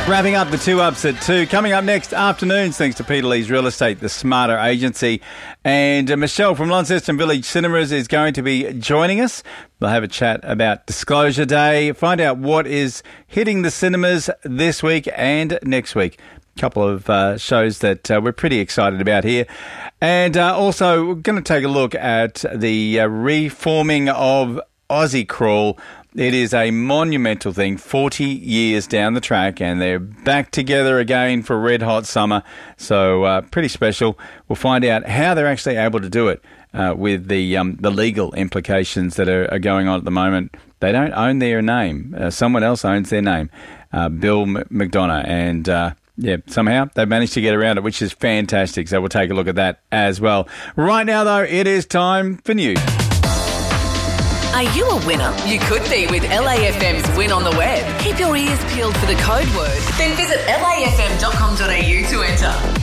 Wrapping up the 2 Ups at 2. Coming up next, afternoons, thanks to Peter Lee's Real Estate, the Smarter Agency. And Michelle from Launceston Village Cinemas is going to be joining us. We'll have a chat about Disclosure Day, find out what is hitting the cinemas this week and next week. A couple of shows that we're pretty excited about here. And also, we're going to take a look at the reforming of Aussie Crawl. It is a monumental thing, 40 years down the track, and they're back together again for Red Hot Summer. So pretty special. We'll find out how they're actually able to do it with the legal implications that are going on at the moment. They don't own their name. Someone else owns their name, Bill McDonough. And somehow they've managed to get around it, which is fantastic. So we'll take a look at that as well. Right now, though, it is time for news. Are you a winner? You could be with LAFM's Win on the Web. Keep your ears peeled for the code word. Then visit lafm.com.au to enter.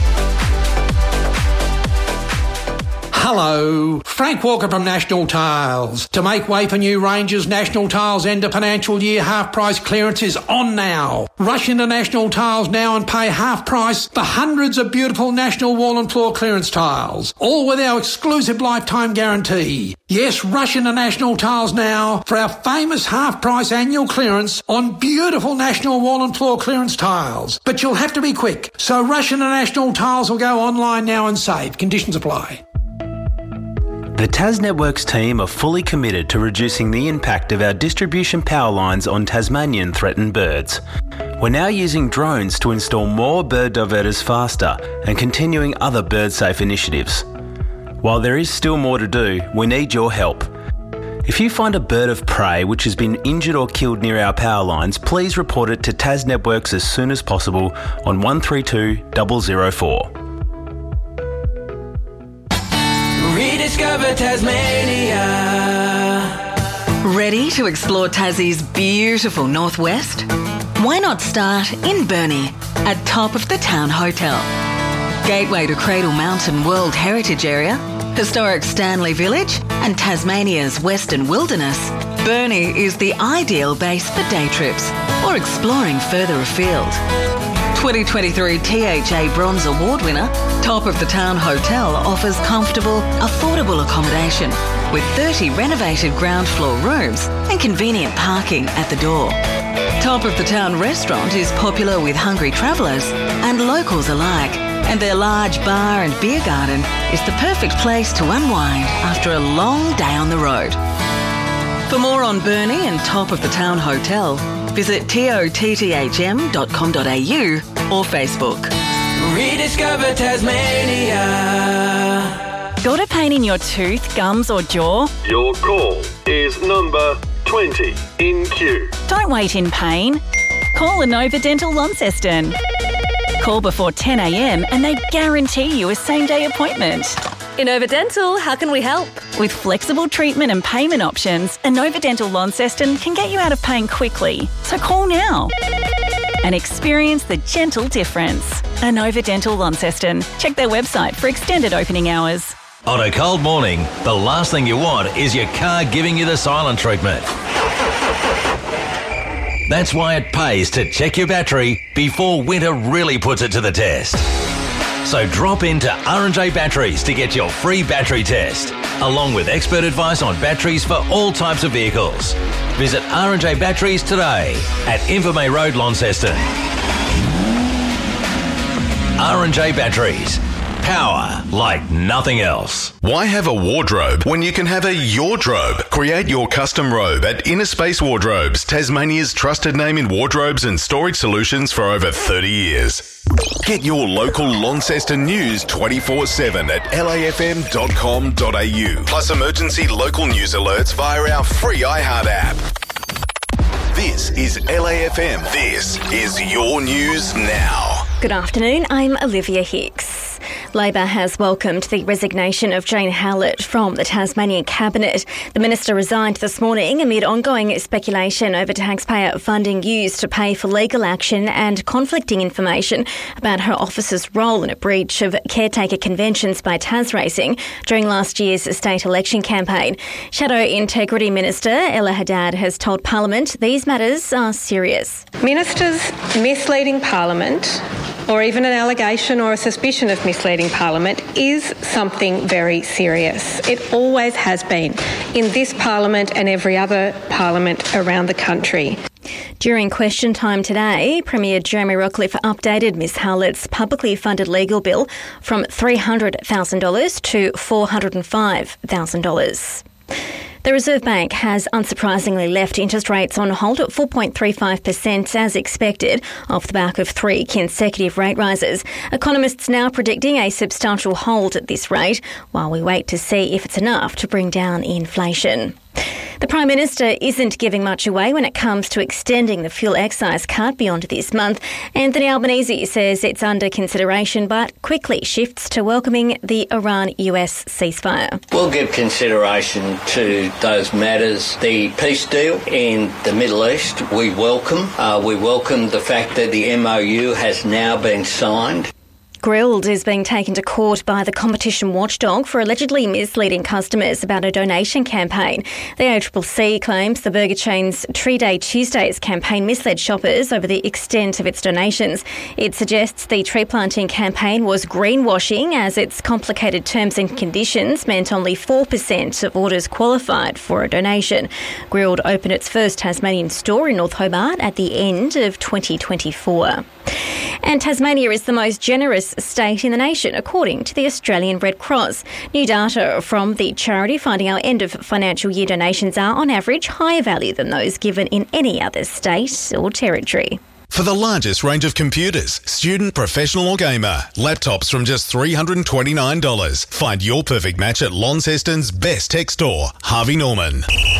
Hello, Frank Walker from National Tiles. To make way for new ranges, National Tiles end of financial year half price clearance is on now. Rush into National Tiles now and pay half price for hundreds of beautiful National wall and floor clearance tiles, all with our exclusive lifetime guarantee. Yes, rush into National Tiles now for our famous half price annual clearance on beautiful National wall and floor clearance tiles. But you'll have to be quick, so rush into National Tiles or go online now and save. Conditions apply. The Tas Networks team are fully committed to reducing the impact of our distribution power lines on Tasmanian threatened birds. We're now using drones to install more bird diverters faster and continuing other bird-safe initiatives. While there is still more to do, we need your help. If you find a bird of prey which has been injured or killed near our power lines, please report it to Tas Networks as soon as possible on 132 004. Rediscover Tasmania. Ready to explore Tassie's beautiful northwest? Why not start in Burnie at Top of the Town Hotel? Gateway to Cradle Mountain World Heritage Area, historic Stanley Village and Tasmania's Western Wilderness, Burnie is the ideal base for day trips or exploring further afield. 2023 THA Bronze Award winner, Top of the Town Hotel offers comfortable, affordable accommodation with 30 renovated ground floor rooms and convenient parking at the door. Top of the Town Restaurant is popular with hungry travellers and locals alike, and their large bar and beer garden is the perfect place to unwind after a long day on the road. For more on Burnie and Top of the Town Hotel, visit totthm.com.au or Facebook. Rediscover Tasmania. Got a pain in your tooth, gums or jaw? Your call is number 20 in queue. Don't wait in pain. Call Inova Dental Launceston. Call before 10 a.m. and they guarantee you a same-day appointment. Inova Dental, how can we help? With flexible treatment and payment options, Inova Dental Launceston can get you out of pain quickly. So call now and experience the gentle difference. Inova Dental Launceston. Check their website for extended opening hours. On a cold morning, the last thing you want is your car giving you the silent treatment. That's why it pays to check your battery before winter really puts it to the test. So drop into R&J Batteries to get your free battery test, along with expert advice on batteries for all types of vehicles. Visit R&J Batteries today at Invermay Road, Launceston. R&J Batteries. Power like nothing else. Why have a wardrobe when you can have a Yordrobe? Create your custom robe at Inner Space Wardrobes, Tasmania's trusted name in wardrobes and storage solutions for over 30 years. Get your local Launceston news 24/7 at lafm.com.au. Plus emergency local news alerts via our free iHeart app. This is LAFM. This is your news now. Good afternoon, I'm Olivia Hicks. Labor has welcomed the resignation of Jane Hallett from the Tasmanian Cabinet. The minister resigned this morning amid ongoing speculation over taxpayer funding used to pay for legal action and conflicting information about her office's role in a breach of caretaker conventions by TasRacing during last year's state election campaign. Shadow Integrity Minister Ella Haddad has told Parliament these matters are serious. Ministers misleading Parliament, or even an allegation or a suspicion of misleading Parliament, is something very serious. It always has been in this Parliament and every other Parliament around the country. During question time today, Premier Jeremy Rockliff updated Ms Hallett's publicly funded legal bill from $300,000 to $405,000. The Reserve Bank has unsurprisingly left interest rates on hold at 4.35% as expected, off the back of 3 consecutive rate rises. Economists now predicting a substantial hold at this rate, while we wait to see if it's enough to bring down inflation. The Prime Minister isn't giving much away when it comes to extending the fuel excise cut beyond this month. Anthony Albanese says it's under consideration, but quickly shifts to welcoming the Iran-US ceasefire. We'll give consideration to those matters. The peace deal in the Middle East, we welcome. We welcome the fact that the MOU has now been signed. Grill'd is being taken to court by the competition watchdog for allegedly misleading customers about a donation campaign. The ACCC claims the burger chain's Tree Day Tuesdays campaign misled shoppers over the extent of its donations. It suggests the tree planting campaign was greenwashing, as its complicated terms and conditions meant only 4% of orders qualified for a donation. Grill'd opened its first Tasmanian store in North Hobart at the end of 2024. And Tasmania is the most generous state in the nation, according to the Australian Red Cross. New data from the charity finding our end of financial year donations are, on average, higher value than those given in any other state or territory. For the largest range of computers, student, professional or gamer, laptops from just $329. Find your perfect match at Launceston's best tech store, Harvey Norman.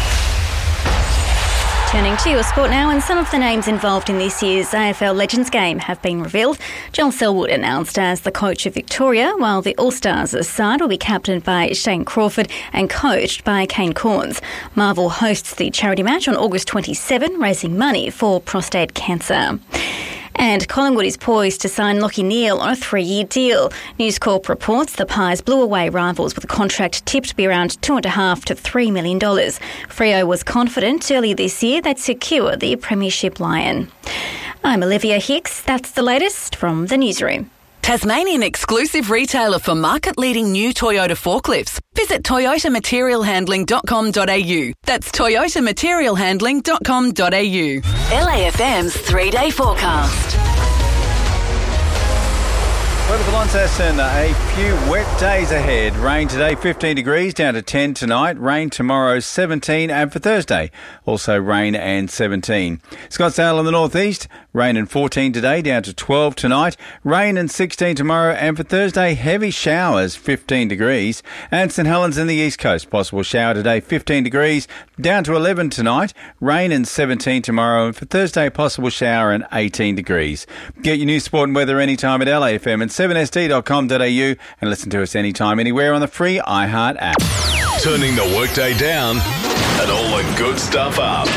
Turning to your sport now, and some of the names involved in this year's AFL Legends game have been revealed. Joel Selwood announced as the coach of Victoria, while the All-Stars side will be captained by Shane Crawford and coached by Kane Corns. Marvel hosts the charity match on August 27, raising money for prostate cancer. And Collingwood is poised to sign Lachie Neale on a 3-year deal. News Corp reports the Pies blew away rivals with a contract tipped to be around $2.5 to $3 million. Freo was confident earlier this year they'd secure the Premiership Lion. I'm Olivia Hicks. That's the latest from the newsroom. Tasmanian exclusive retailer for market-leading new Toyota forklifts. Visit toyotamaterialhandling.com.au. That's toyotamaterialhandling.com.au. LAFM's 3-day forecast. Weather for Launceston, a few wet days ahead. Rain today, 15 degrees, down to 10 tonight. Rain tomorrow, 17, and for Thursday, also rain and 17. Scottsdale in the northeast, rain and 14 today, down to 12 tonight. Rain and 16 tomorrow, and for Thursday, heavy showers, 15 degrees. And St Helens in the east coast, possible shower today, 15 degrees, down to 11 tonight. Rain and 17 tomorrow, and for Thursday, possible shower and 18 degrees. Get your news, sport and weather anytime at LAFM and 7sd.com.au and listen to us anytime, anywhere on the free iHeart app. Turning the workday down and all the good stuff up.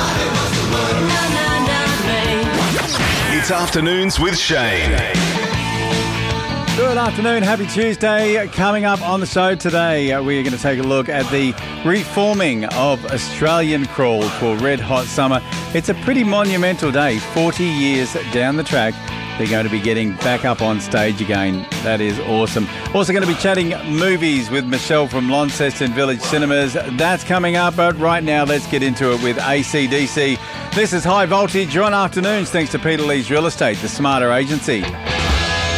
It's Afternoons with Shane. Good afternoon, happy Tuesday. Coming up on the show today, we're going to take a look at the reforming of Australian Crawl for Red Hot Summer. It's a pretty monumental day, 40 years down the track. They're going to be getting back up on stage again. That is awesome. Also going to be chatting movies with Michelle from Launceston Village Cinemas. That's coming up, but right now let's get into it with AC/DC. This is High Voltage on Afternoons, thanks to Peter Lee's Real Estate, the smarter agency.